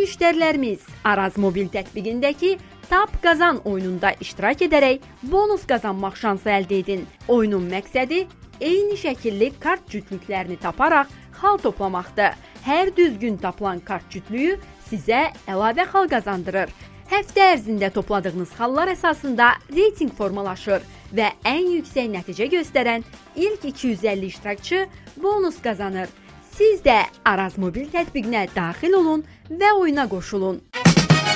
müştərilərimiz Araz mobil tətbiqindəki Tap Qazan oyununda iştirak edərək bonus qazanmaq şansı əldə edin. Oyunun məqsədi eyni şəkilli kart cütlüklərini taparaq xal toplamaqdır. Hər düzgün tapılan kart cütlüyü sizə əlavə xal qazandırır. Həftə ərzində topladığınız xallar əsasında reyting formalaşır və ən yüksək nəticə göstərən ilk 250 iştirakçı bonus qazanır. Siz də Araz mobil tətbiqinə daxil olun və oyuna qoşulun.